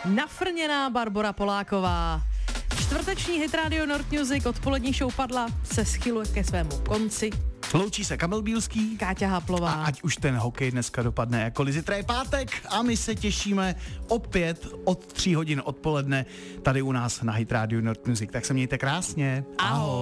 nafrněná Barbora Poláková. Čtvrteční Hit Radio Nord Music odpolední show padla, se schyluje ke svému konci. Loučí se Kamil Bílský, Káťa Haplová. A ať už ten hokej dneska dopadne jakkoliv. Zítra je pátek a my se těšíme opět od 3 hodin odpoledne tady u nás na Hit Radio Nord Music. Tak se mějte krásně. Ahoj.